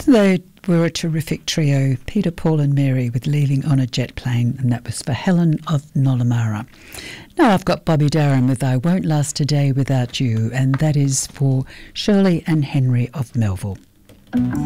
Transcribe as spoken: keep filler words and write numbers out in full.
They were a terrific trio, Peter, Paul and Mary, with Leaving on a Jet Plane, and that was for Helen of Nollamara. Now I've got Bobby Darin with I Won't Last a Day Without You, and that is for Shirley and Henry of Melville.